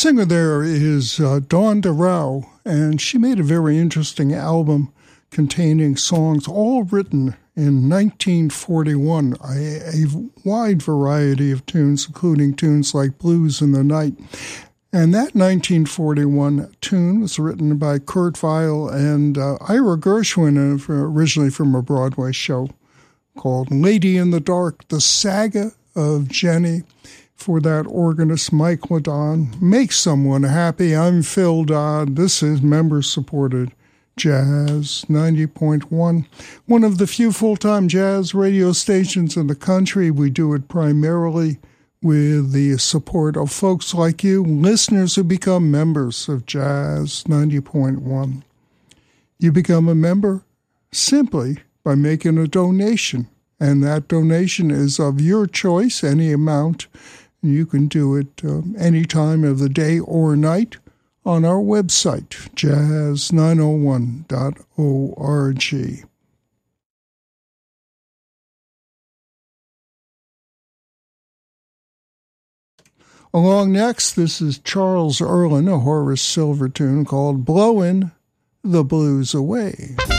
singer there is Dawn DeRao, and she made a very interesting album containing songs all written in 1941, a wide variety of tunes, including tunes like Blues in the Night. And that 1941 tune was written by Kurt Weill and Ira Gershwin, originally from a Broadway show called Lady in the Dark, The Saga of Jenny. For that organist, Mike Ladon. Make someone happy. I'm Phil Dodd. This is member-supported Jazz 90.1, one of the few full-time jazz radio stations in the country. We do it primarily with the support of folks like you, listeners who become members of Jazz 90.1. You become a member simply by making a donation, and that donation is of your choice, any amount. You can do it any time of the day or night on our website, jazz901.org. Along next, this is Charles Earlin, a Horace Silver tune called Blowin' the Blues Away.